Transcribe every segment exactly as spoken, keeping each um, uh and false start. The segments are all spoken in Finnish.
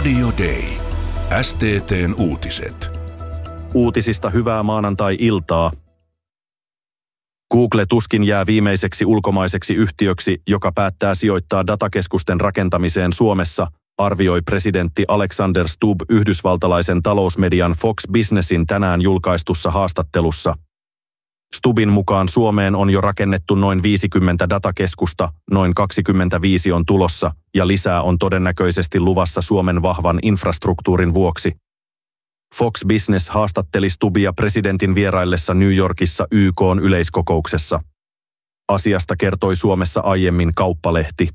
Radio Day. S T T:n uutiset. Uutisista hyvää maanantai-iltaa. Google tuskin jää viimeiseksi ulkomaiseksi yhtiöksi, joka päättää sijoittaa datakeskusten rakentamiseen Suomessa, arvioi presidentti Alexander Stubb yhdysvaltalaisen talousmedian Fox Businessin tänään julkaistussa haastattelussa. Stubbin mukaan Suomeen on jo rakennettu noin viisikymmentä datakeskusta, noin kaksikymmentäviisi on tulossa ja lisää on todennäköisesti luvassa Suomen vahvan infrastruktuurin vuoksi. Fox Business haastatteli Stubbia presidentin vieraillessa New Yorkissa Y K:n yleiskokouksessa. Asiasta kertoi Suomessa aiemmin Kauppalehti.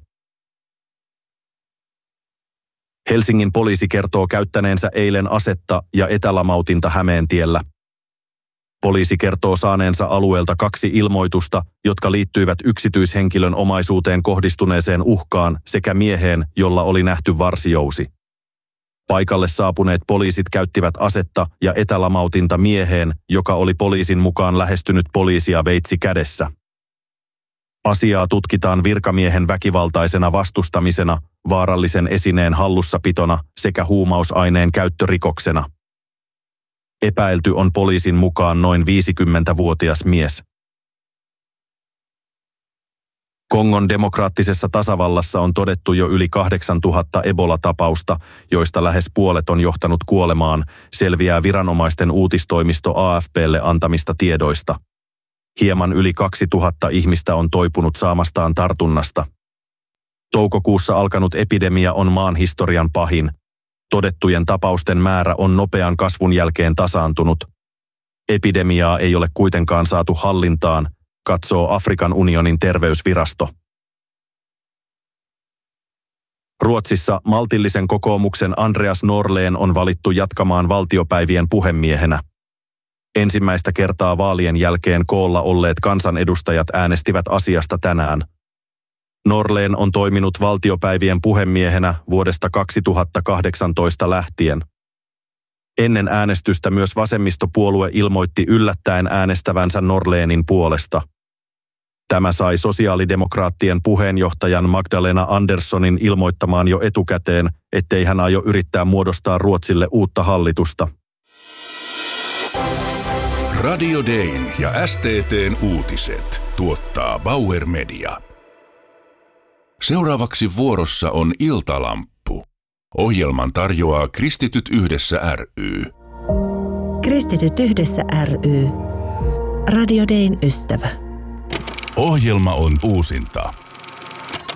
Helsingin poliisi kertoo käyttäneensä eilen asetta ja etälamautinta Hämeentiellä. Poliisi kertoo saaneensa alueelta kaksi ilmoitusta, jotka liittyivät yksityishenkilön omaisuuteen kohdistuneeseen uhkaan sekä mieheen, jolla oli nähty varsijousi. Paikalle saapuneet poliisit käyttivät asetta ja etälamautinta mieheen, joka oli poliisin mukaan lähestynyt poliisia veitsi kädessä. Asiaa tutkitaan virkamiehen väkivaltaisena vastustamisena, vaarallisen esineen hallussapitona sekä huumausaineen käyttörikoksena. Epäilty on poliisin mukaan noin viisikymmentävuotias mies. Kongon demokraattisessa tasavallassa on todettu jo yli kahdeksantuhatta Ebola-tapausta, joista lähes puolet on johtanut kuolemaan, selviää viranomaisten uutistoimisto A F P:lle antamista tiedoista. Hieman yli kaksituhatta ihmistä on toipunut saamastaan tartunnasta. Toukokuussa alkanut epidemia on maan historian pahin. Todettujen tapausten määrä on nopean kasvun jälkeen tasaantunut. Epidemiaa ei ole kuitenkaan saatu hallintaan, katsoo Afrikan unionin terveysvirasto. Ruotsissa maltillisen kokoomuksen Andreas Norlén on valittu jatkamaan valtiopäivien puhemiehenä. Ensimmäistä kertaa vaalien jälkeen koolla olleet kansanedustajat äänestivät asiasta tänään. Norlén on toiminut valtiopäivien puhemiehenä vuodesta kaksituhattakahdeksantoista lähtien. Ennen äänestystä myös vasemmistopuolue ilmoitti yllättäen äänestävänsä Norlénin puolesta. Tämä sai sosiaalidemokraattien puheenjohtajan Magdalena Anderssonin ilmoittamaan jo etukäteen, ettei hän aio yrittää muodostaa Ruotsille uutta hallitusta. Radio Dayn ja S T T:n uutiset tuottaa Bauer Media. Seuraavaksi vuorossa on Iltalamppu. Ohjelman tarjoaa Kristityt Yhdessä ry. Kristityt Yhdessä ry. Radio Dayn ystävä. Ohjelma on uusinta.